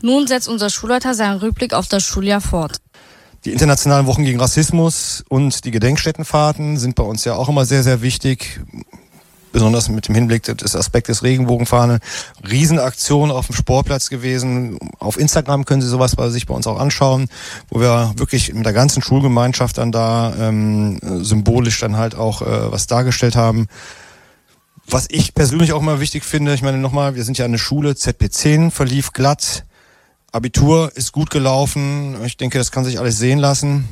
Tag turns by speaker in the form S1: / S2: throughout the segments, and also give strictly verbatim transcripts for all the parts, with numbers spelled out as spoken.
S1: Nun setzt unser Schulleiter seinen Rückblick auf das Schuljahr fort.
S2: Die internationalen Wochen gegen Rassismus und die Gedenkstättenfahrten sind bei uns ja auch immer sehr, sehr wichtig. Besonders mit dem Hinblick des Aspektes Regenbogenfahne. Riesenaktion auf dem Sportplatz gewesen. Auf Instagram können Sie sowas bei sich bei uns auch anschauen, wo wir wirklich mit der ganzen Schulgemeinschaft dann da ähm, symbolisch dann halt auch äh, was dargestellt haben. Was ich persönlich auch immer wichtig finde, ich meine nochmal, wir sind ja eine Schule, Z P zehn verlief glatt. Abitur ist gut gelaufen. Ich denke, das kann sich alles sehen lassen.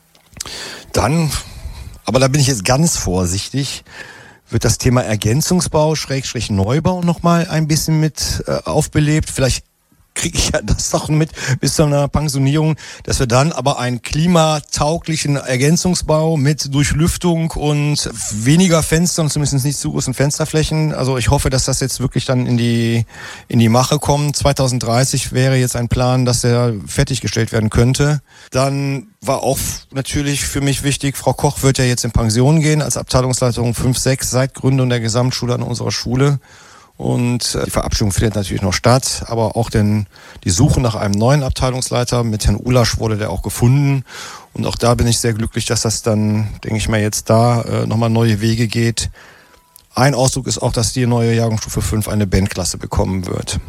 S2: Dann, aber da bin ich jetzt ganz vorsichtig, wird das Thema Ergänzungsbau, Schrägstrich Neubau nochmal ein bisschen mit äh, aufbelebt. Vielleicht kriege ich ja das doch mit bis zu einer Pensionierung, dass wir dann aber einen klimatauglichen Ergänzungsbau mit Durchlüftung und weniger Fenstern, zumindest nicht zu großen Fensterflächen. Also ich hoffe, dass das jetzt wirklich dann in die in die Mache kommt. zwanzig dreißig wäre jetzt ein Plan, dass der fertiggestellt werden könnte. Dann war auch natürlich für mich wichtig, Frau Koch wird ja jetzt in Pension gehen als Abteilungsleiterin fünf sechs seit Gründung der Gesamtschule an unserer Schule. Und die Verabschiedung findet natürlich noch statt, aber auch denn die Suche nach einem neuen Abteilungsleiter mit Herrn Ulasch wurde der auch gefunden. Und auch da bin ich sehr glücklich, dass das dann, denke ich mal, jetzt da äh, nochmal neue Wege geht. Ein Ausdruck ist auch, dass die neue Jahrgangsstufe fünf eine Bandklasse bekommen wird.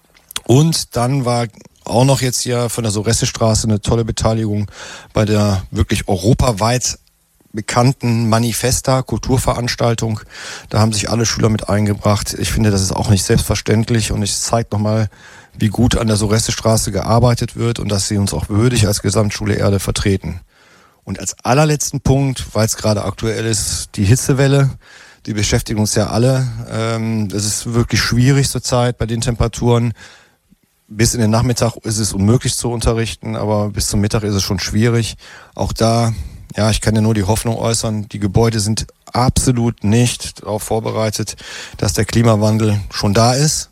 S2: Und dann war auch noch jetzt hier von der Soressestraße eine tolle Beteiligung bei der wirklich europaweit bekannten Manifesta, Kulturveranstaltung. Da haben sich alle Schüler mit eingebracht. Ich finde, das ist auch nicht selbstverständlich und es zeigt nochmal, wie gut an der Soressestraße gearbeitet wird und dass sie uns auch würdig als Gesamtschule Erde vertreten. Und als allerletzten Punkt, weil es gerade aktuell ist, die Hitzewelle, die beschäftigt uns ja alle. Ähm, es ist wirklich schwierig zurzeit bei den Temperaturen. Bis in den Nachmittag ist es unmöglich zu unterrichten, aber bis zum Mittag ist es schon schwierig. Auch da, ja, ich kann ja nur die Hoffnung äußern, die Gebäude sind absolut nicht darauf vorbereitet, dass der Klimawandel schon da ist.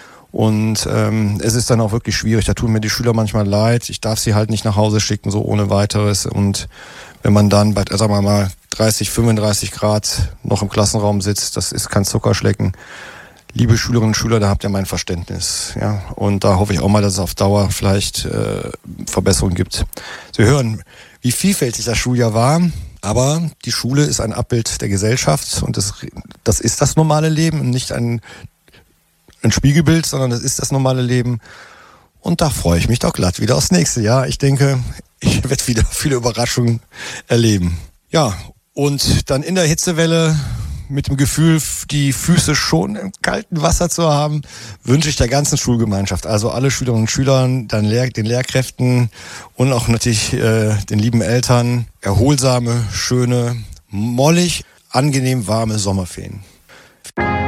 S2: Und ähm, es ist dann auch wirklich schwierig. Da tun mir die Schüler manchmal leid. Ich darf sie halt nicht nach Hause schicken, so ohne weiteres. Und wenn man dann bei, sagen wir mal, dreißig, fünfunddreißig Grad noch im Klassenraum sitzt, das ist kein Zuckerschlecken. Liebe Schülerinnen und Schüler, da habt ihr mein Verständnis. Ja, und da hoffe ich auch mal, dass es auf Dauer vielleicht äh, Verbesserungen gibt. Sie hören, wie vielfältig das Schuljahr war, aber die Schule ist ein Abbild der Gesellschaft und das, das ist das normale Leben und nicht ein, ein Spiegelbild, sondern das ist das normale Leben. Und da freue ich mich doch glatt wieder aufs nächste Jahr. Ich denke, ich werde wieder viele Überraschungen erleben. Ja, und dann in der Hitzewelle mit dem Gefühl, die Füße schon im kalten Wasser zu haben, wünsche ich der ganzen Schulgemeinschaft, also alle Schülerinnen und Schülern, dann Lehr- den Lehrkräften und auch natürlich äh, den lieben Eltern erholsame, schöne, mollig, angenehm warme Sommerferien.